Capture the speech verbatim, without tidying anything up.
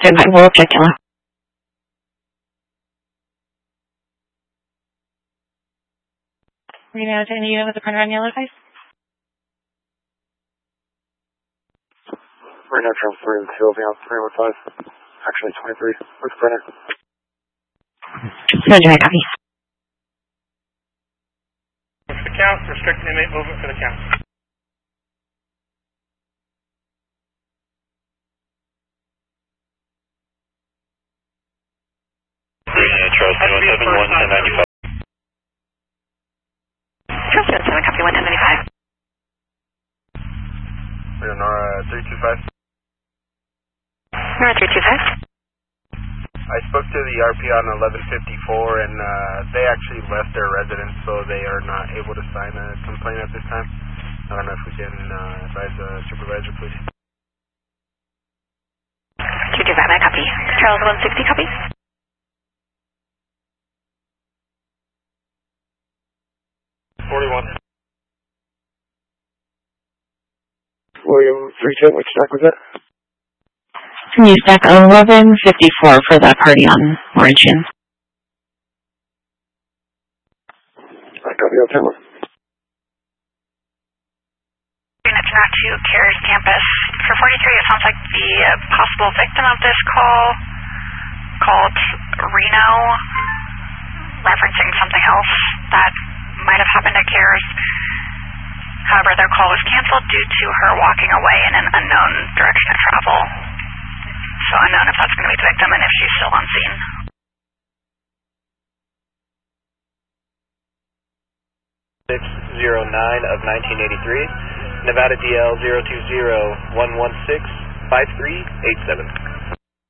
Stand by, we'll check yellow. Reno to any unit with a printer on yellow, please. Reno Trail three and Sylvia on three one five. Actually twenty-three. Where's the printer? Roger, copy. For the count, restrict inmate movement for the count. Charles one seven, one ten ninety-five. Charles one seven, copy one ten ninety-five. Leonora three two five. Leonora three two five. I spoke to the R P on eleven fifty-four and uh, they actually left their residence, so they are not able to sign a complaint at this time. I don't know if we can uh, advise the supervisor, please. three two five, I copy. Charles one sixty, copy. forty-one. William three ten, which stack was that? Can you stack eleven fifty-four for that party on Laurentian? I copy on ten. Unit to CARES campus. For forty-three, it sounds like the uh, possible victim of this call called Reno, referencing something else that might have happened at CARES. However, their call was canceled due to her walking away in an unknown direction of travel. So unknown if that's going to be the victim and if she's still on scene. six zero nine of nineteen eighty-three, Nevada D L zero two zero one one six five three eight seven.